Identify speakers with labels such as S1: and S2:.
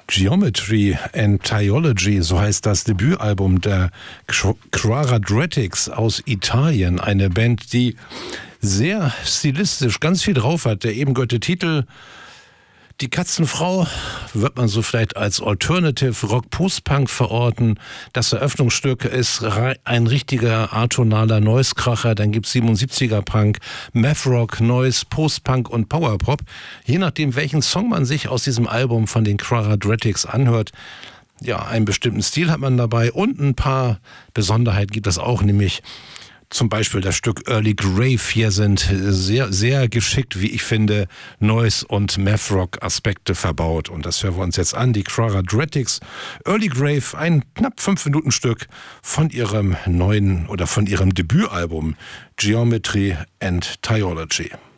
S1: Geometry and Theology, so heißt das Debütalbum der Quadratics aus Italien. Eine Band, die sehr stilistisch ganz viel drauf hat. Der eben gehörte Titel Die Katzenfrau wird man so vielleicht als Alternative Rock Post-Punk verorten. Das Eröffnungsstück ist ein richtiger atonaler Noise-Kracher. Dann gibt's 77er Punk, Math Rock, Noise, Post-Punk und Power-Pop. Je nachdem, welchen Song man sich aus diesem Album von den Quadratics anhört, ja, einen bestimmten Stil hat man dabei und ein paar Besonderheiten gibt es auch, nämlich zum Beispiel das Stück Early Grave. Hier sind sehr, sehr geschickt, wie ich finde, Noise- und Math-Rock-Aspekte verbaut. Und das hören wir uns jetzt an. Die Quadratics, Early Grave, ein knapp 5-Minuten-Stück von ihrem neuen oder von ihrem Debütalbum Geometry and Theology.